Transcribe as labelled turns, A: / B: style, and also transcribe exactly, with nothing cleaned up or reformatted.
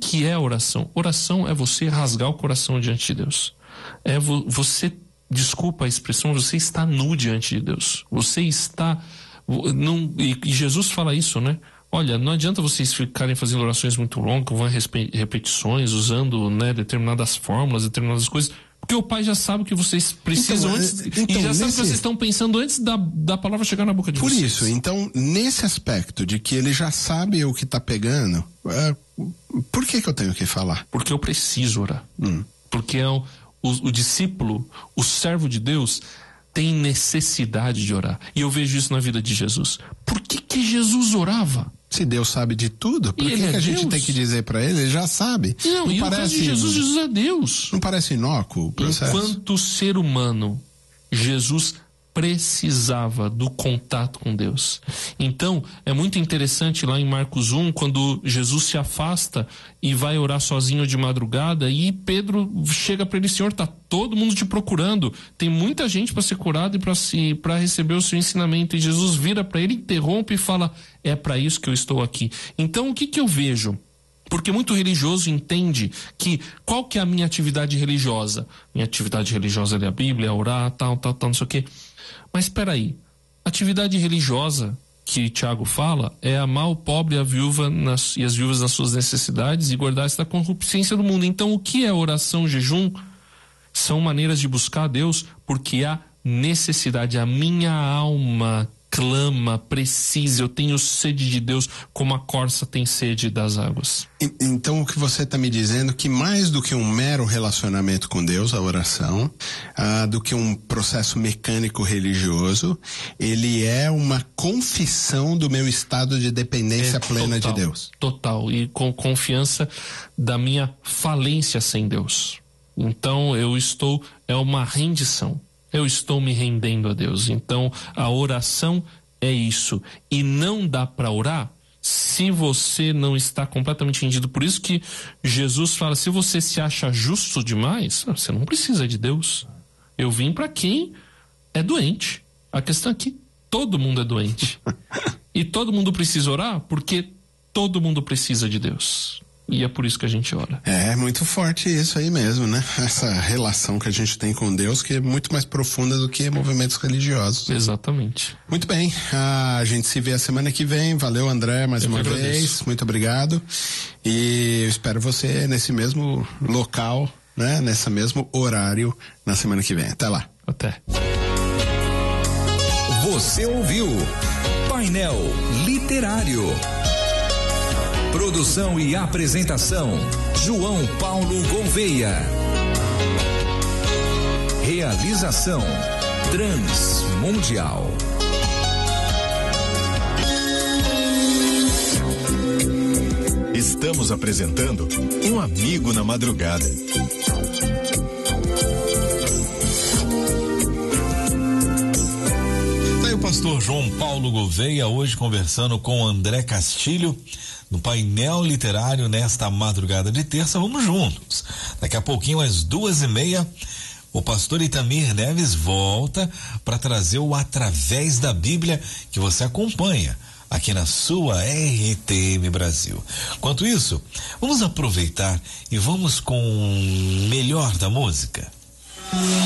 A: que é oração? Oração é você rasgar o coração diante de Deus. É vo, você, desculpa a expressão, você está nu diante de Deus. Você está... Não, e, e Jesus fala isso, né? Olha, não adianta vocês ficarem fazendo orações muito longas, vão repetições, usando, né, determinadas fórmulas, determinadas coisas, porque o Pai já sabe o que vocês precisam então, antes, então, e já nesse... sabe o que vocês estão pensando antes da, da palavra chegar na boca de
B: Por
A: vocês.
B: Por isso, então, nesse aspecto de que ele já sabe o que está pegando, uh, por que que eu tenho que falar?
A: Porque eu preciso orar.
B: Hum.
A: Porque é o, o, o discípulo, o servo de Deus, tem necessidade de orar. E eu vejo isso na vida de Jesus. Por que que Jesus orava?
B: Se Deus sabe de tudo, por que, que
A: é
B: a gente
A: Deus?
B: tem que dizer para ele? Ele já sabe.
A: Não,
B: não
A: e
B: parece,
A: no caso de Jesus, Jesus é Deus.
B: Não parece inócuo o processo?
A: Enquanto ser humano, Jesus precisava do contato com Deus. Então, é muito interessante lá em Marcos um, quando Jesus se afasta e vai orar sozinho de madrugada, e Pedro chega para ele: Senhor, tá todo mundo te procurando, tem muita gente para ser curada e para se, para receber o seu ensinamento. E Jesus vira para ele, interrompe e fala: é para isso que eu estou aqui. Então, o que que eu vejo? Porque muito religioso entende que qual que é a minha atividade religiosa? Minha atividade religiosa é ler a Bíblia, orar, tal, tal, tal, não sei o quê. Mas espera aí, atividade religiosa que Tiago fala é amar o pobre e a viúva nas, e as viúvas nas suas necessidades e guardar-se da concupiscência do mundo. Então, o que é oração, jejum? São maneiras de buscar a Deus porque há necessidade. A minha alma clama, precisa, eu tenho sede de Deus como a corça tem sede das águas.
B: Então o que você está me dizendo é que mais do que um mero relacionamento com Deus, a oração, ah, do que um processo mecânico religioso, ele é uma confissão do meu estado de dependência é plena
A: total,
B: de Deus.
A: Total, e com confiança da minha falência sem Deus. Então eu estou, é uma rendição. Eu estou me rendendo a Deus. Então, a oração é isso. E não dá para orar se você não está completamente rendido. Por isso que Jesus fala: se você se acha justo demais, você não precisa de Deus. Eu vim para quem é doente. A questão é que todo mundo é doente. E todo mundo precisa orar porque todo mundo precisa de Deus. E é por isso que a gente ora.
B: É muito forte isso aí mesmo, né? Essa relação que a gente tem com Deus, que é muito mais profunda do que movimentos religiosos.
A: Exatamente.
B: Muito bem, a gente se vê a semana que vem. Valeu, André, mais
A: Eu
B: uma
A: que
B: vez.
A: agradeço.
B: Muito obrigado. E eu espero você nesse mesmo local, né? Nesse mesmo horário na semana que vem. Até lá.
A: Até.
C: Você ouviu Painel Literário. Produção e apresentação: João Paulo Gouveia. Realização: Transmundial.
D: Estamos apresentando Um Amigo na Madrugada.
E: Tá aí o pastor João Paulo Gouveia, hoje conversando com André Castilho, no Painel Literário, nesta madrugada de terça. Vamos juntos. Daqui a pouquinho, às duas e meia, o pastor Itamir Neves volta para trazer o Através da Bíblia, que você acompanha aqui na sua R T M Brasil. Enquanto isso, vamos aproveitar e vamos com o melhor da música.